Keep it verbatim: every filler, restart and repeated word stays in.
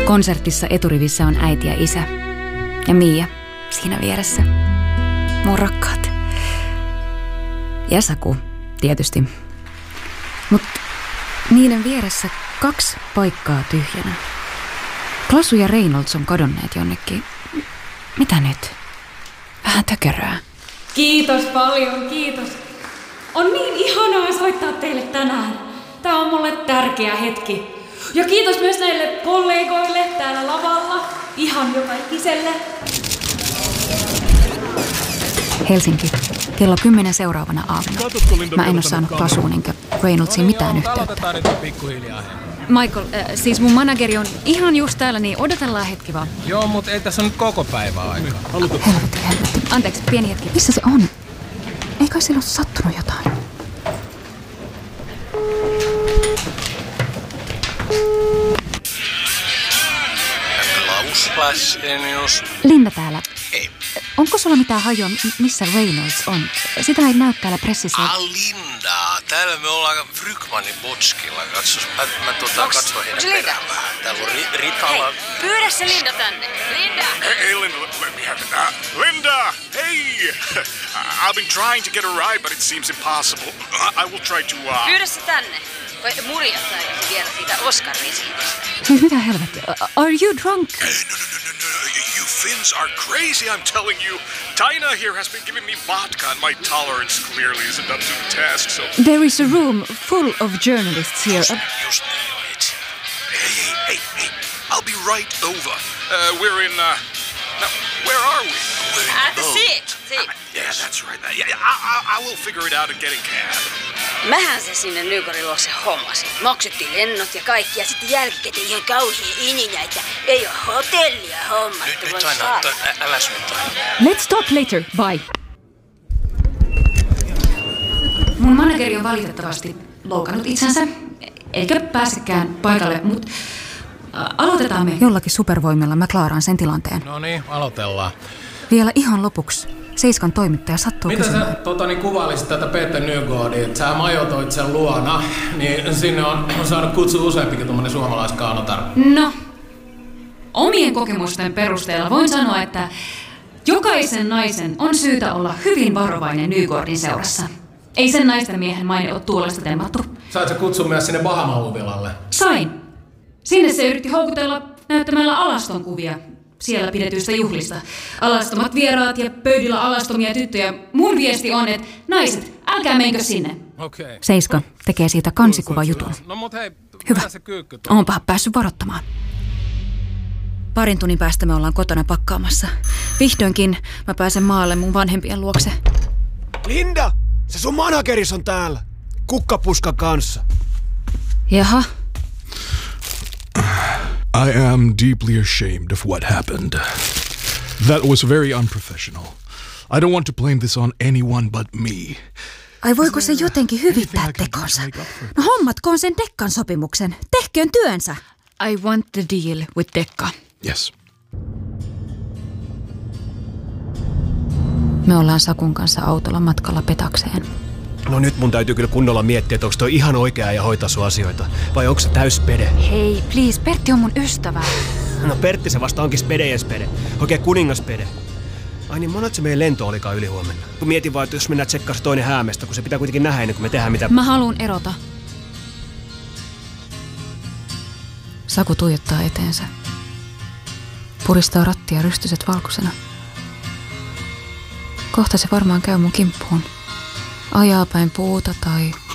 Konsertissa eturivissä on äiti ja isä. Ja Mia siinä vieressä. Mun rakkaat. Ja Saku, tietysti. Mutta niiden vieressä kaksi paikkaa tyhjänä. Klasu ja Reynolds on kadonneet jonnekin. Mitä nyt? Vähän tökerää. Kiitos paljon, kiitos. On niin ihanaa soittaa teille tänään. Tää on mulle tärkeä hetki. Ja kiitos myös näille kollegoille täällä lavalla. Ihan joka ikiselle. Helsinki. Kello kymmenen seuraavana aamuna. Mä en oo saanut Klasuun enkä Reynoldsiin mitään yhteyttä. Michael, äh, siis mun manageri on ihan just täällä, niin odotellaan hetki vaan. Joo, mutta ei tässä on nyt koko päivää aikaa. Helvetti, helvetti. Anteeksi, pieni hetki. Missä se on? Ei kai sillä ole sattunut jotain? Klaus Lassenius. Linda täällä. Ei. Onko sulla mitään hajua, missä Reynolds on? Sitä ei näy täällä pressissä. Ah, Linda. Täällä me ollaan Frykmanin botskilla. Katsos, mä, mä tota, Onks, katson heidän perään vähän. Täällä on ri, Ritalla... Hei, pyydä se Linda tänne. Linda! Hey, hey Linda, let me have it. Uh, Linda! Hey! I've been trying to get a ride, but it seems impossible. I, I will try to... Uh... Pyydä se tänne. Vai murjahtaisi vielä siitä Oscar-risiitistä. Siis mitä helvettiä? Are you drunk? Hey, no, no, no, no, no. You Finns are crazy, I'm telling you. Tina here has been giving me vodka, and my tolerance clearly isn't up to the task, so... There is a room full of journalists here. Just, just right. Hey, hey, hey, hey. I'll be right over. Uh, we're in, uh... Now, where are we? At the seat. Uh, yeah, that's right. Uh, yeah, I, I, I will figure it out and get a cab. Mähän se sinne Nygårdin luokse hommasi. Maksettiin lennot ja kaikki, ja sitten jälkikäteen ihan kauhia ininäitä. Ei oo hotellia hommattu. Nyt, nyt aina, ä, älä suuntaan. Let's talk later. Bye. Mun manageri on valitettavasti loukannut itsensä, eikä pääsekään paikalle, mutta aloitetaan me jollakin supervoimilla. Mä klaaraan sen tilanteen. No niin, aloitellaan. Vielä ihan lopuksi. Seiskan toimittaja sattuu Mitä kysymään. sä totani, kuvailisit tätä Peter Nygårdia, että sä majoitoit sen luona, niin sinne on saanut kutsua useampikin tommonen suomalaiskaunotar. No, omien kokemusten perusteella voin sanoa, että jokaisen naisen on syytä olla hyvin varovainen Nygårdin seurassa. Ei sen naisten miehen maine ole tuolesta temmattu. Sait sä kutsua myös sinne Bahama-huvilalle? Sain. Sinne se yritti houkutella näyttämällä alaston kuvia siellä pidetyistä juhlista. Alastomat vieraat ja pöydillä alastomia tyttöjä. Mun viesti on, että naiset, älkää menkö sinne. Okay. Seiska tekee siitä kansikuvajutun. No mut hei, hyvä. Se kyykky tuo? Oonpahan päässyt varoittamaan. Parin tunnin päästä me ollaan kotona pakkaamassa. Vihdoinkin mä pääsen maalle mun vanhempien luokse. Linda! Se sun manageris on täällä. Kukkapuskan kanssa. Jaha. I am deeply ashamed of what happened. That was very unprofessional. I don't want to blame this on anyone but me. Ai voiko se jotenkin hyvittää tekonsa? No hommatkoon sen Dekkan sopimuksen. Tehköön työnsä. I want the deal with Dekka. Yes. Me ollaan Sakun kanssa autolla matkalla Petakseen. No nyt mun täytyy kyllä kunnolla miettiä, että onko toi ihan oikea ja hoitaa sun asioita. Vai onko se täys spede? Hei, please, Pertti on mun ystävä. No Pertti se vasta onkin spede spede. Oikein kuningaspede. Ai niin, monat se meidän lento olikaan ylihuomenna. Kun mietin vaan, että jos mennään tsekkaa se toinen Häämestä, kun se pitää kuitenkin nähdä ennen kuin me tehdään mitä... Mä haluun erota. Saku tuijottaa eteensä. Puristaa rattia rystyset valkoisena. Kohta se varmaan käy mun kimppuun. Ajaa päin puuta tai